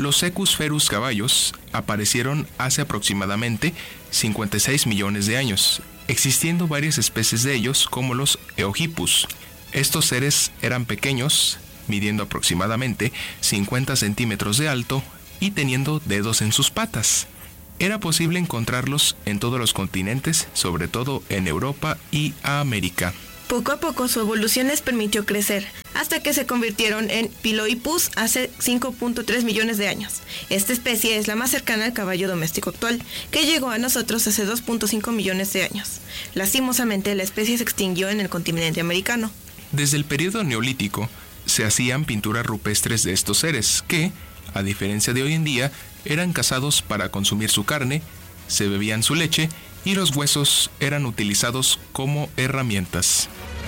Los Equus ferus caballos aparecieron hace aproximadamente 56 millones de años, existiendo varias especies de ellos como los Eohippus. Estos seres eran pequeños, midiendo aproximadamente 50 centímetros de alto y teniendo dedos en sus patas. Era posible encontrarlos en todos los continentes, sobre todo en Europa y América. Poco a poco su evolución les permitió crecer, hasta que se convirtieron en Piloippus hace 5.3 millones de años. Esta especie es la más cercana al caballo doméstico actual, que llegó a nosotros hace 2.5 millones de años. Lastimosamente, la especie se extinguió en el continente americano. Desde el periodo neolítico, se hacían pinturas rupestres de estos seres que, a diferencia de hoy en día, eran cazados para consumir su carne, se bebían su leche y los huesos eran utilizados como herramientas.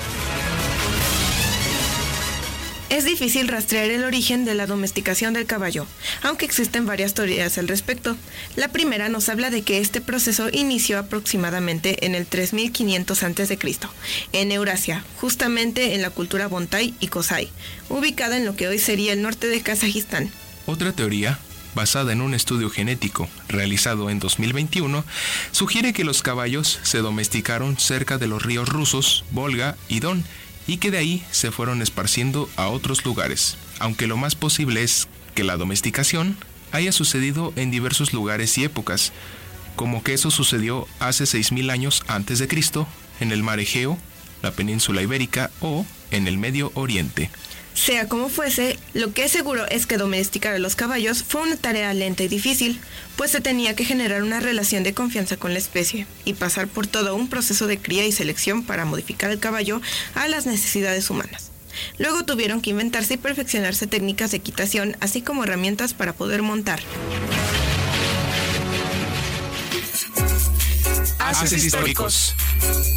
Es difícil rastrear el origen de la domesticación del caballo, aunque existen varias teorías al respecto. La primera nos habla de que este proceso inició aproximadamente en el 3500 a.C., en Eurasia, justamente en la cultura Bontai y Kosai, ubicada en lo que hoy sería el norte de Kazajistán. Otra teoría, basada en un estudio genético realizado en 2021, sugiere que los caballos se domesticaron cerca de los ríos rusos, Volga y Don, y que de ahí se fueron esparciendo a otros lugares, aunque lo más posible es que la domesticación haya sucedido en diversos lugares y épocas, como que eso sucedió hace 6.000 años antes de Cristo, en el mar Egeo, la península ibérica o en el Medio Oriente. Sea como fuese, lo que es seguro es que domesticar a los caballos fue una tarea lenta y difícil, pues se tenía que generar una relación de confianza con la especie y pasar por todo un proceso de cría y selección para modificar el caballo a las necesidades humanas. Luego tuvieron que inventarse y perfeccionarse técnicas de equitación, así como herramientas para poder montar. Haces históricos.